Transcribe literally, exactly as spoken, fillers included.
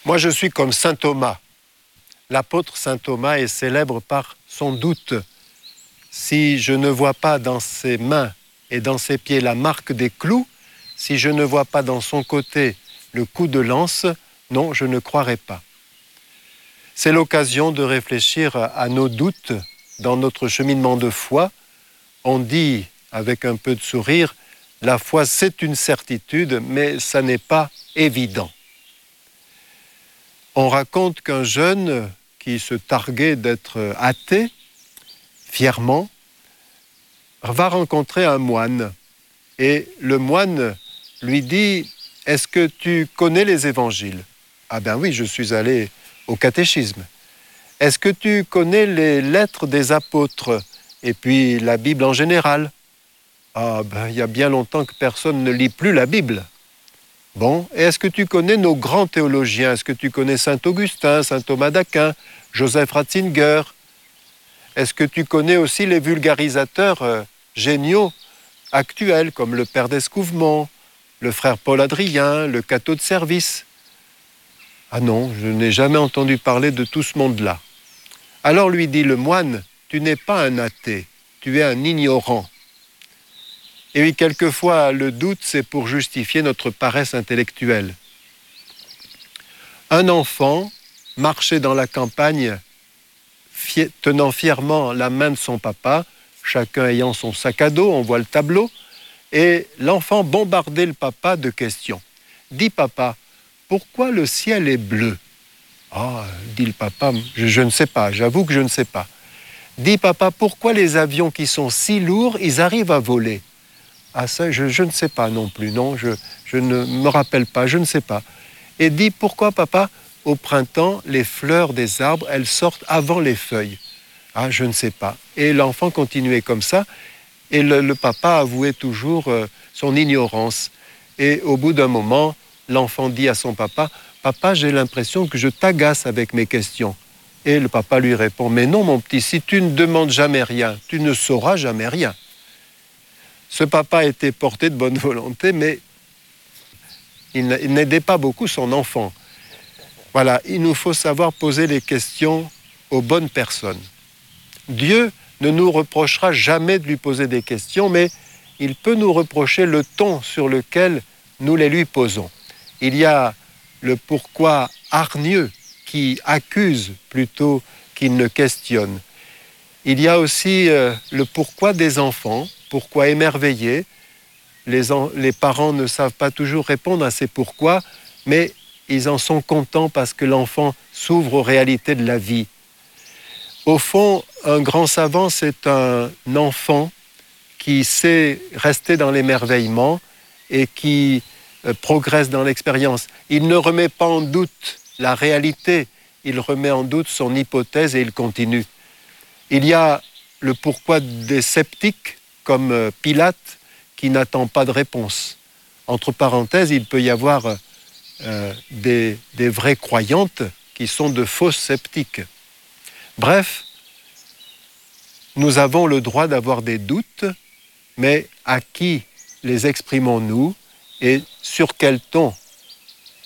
Moi, je suis comme saint Thomas. L'apôtre saint Thomas est célèbre par son doute. Si je ne vois pas dans ses mains et dans ses pieds la marque des clous, si je ne vois pas dans son côté le coup de lance, non, je ne croirai pas. C'est l'occasion de réfléchir à nos doutes dans notre cheminement de foi. On dit, avec un peu de sourire, la foi c'est une certitude, mais ça n'est pas évident. On raconte qu'un jeune qui se targuait d'être athée, fièrement, va rencontrer un moine. Et le moine lui dit « Est-ce que tu connais les évangiles ?» ?»« Ah ben oui, je suis allé au catéchisme. »« Est-ce que tu connais les lettres des apôtres et puis la Bible en général ?»« Ah ben, il y a bien longtemps que personne ne lit plus la Bible. » Bon, et est-ce que tu connais nos grands théologiens? Est-ce que tu connais saint Augustin, saint Thomas d'Aquin, Joseph Ratzinger? Est-ce que tu connais aussi les vulgarisateurs euh, géniaux actuels, comme le père d'Escouvement, le frère Paul Adrien, le Cateau de Service? Ah non, je n'ai jamais entendu parler de tout ce monde-là. Alors lui dit le moine, tu n'es pas un athée, tu es un ignorant. Et oui, quelquefois, le doute, c'est pour justifier notre paresse intellectuelle. Un enfant marchait dans la campagne, fi- tenant fièrement la main de son papa, chacun ayant son sac à dos, on voit le tableau, et l'enfant bombardait le papa de questions. « Dis papa, pourquoi le ciel est bleu ?»« Ah, dit le papa, je, je ne sais pas, j'avoue que je ne sais pas. »« Dis papa, pourquoi les avions qui sont si lourds, ils arrivent à voler ?» Ah ça, je, je ne sais pas non plus, non, je, je ne me rappelle pas, je ne sais pas. Et dit, pourquoi papa, au printemps, les fleurs des arbres, elles sortent avant les feuilles? Ah, je ne sais pas. Et l'enfant continuait comme ça, et le, le papa avouait toujours euh, son ignorance. Et au bout d'un moment, l'enfant dit à son papa, « Papa, j'ai l'impression que je t'agace avec mes questions. » Et le papa lui répond, « Mais non, mon petit, si tu ne demandes jamais rien, tu ne sauras jamais rien. » Ce papa était porté de bonne volonté, mais il n'aidait pas beaucoup son enfant. Voilà, il nous faut savoir poser les questions aux bonnes personnes. Dieu ne nous reprochera jamais de lui poser des questions, mais il peut nous reprocher le ton sur lequel nous les lui posons. Il y a le pourquoi hargneux qui accuse plutôt qu'il ne questionne. Il y a aussi euh, le pourquoi des enfants, pourquoi émerveillés. Les, en, les parents ne savent pas toujours répondre à ces pourquoi, mais ils en sont contents parce que l'enfant s'ouvre aux réalités de la vie. Au fond, un grand savant, c'est un enfant qui sait rester dans l'émerveillement et qui euh, progresse dans l'expérience. Il ne remet pas en doute la réalité, il remet en doute son hypothèse et il continue. Il y a le pourquoi des sceptiques, comme euh, Pilate, qui n'attend pas de réponse. Entre parenthèses, il peut y avoir euh, des, des vraies croyantes qui sont de fausses sceptiques. Bref, nous avons le droit d'avoir des doutes, mais à qui les exprimons-nous et sur quel ton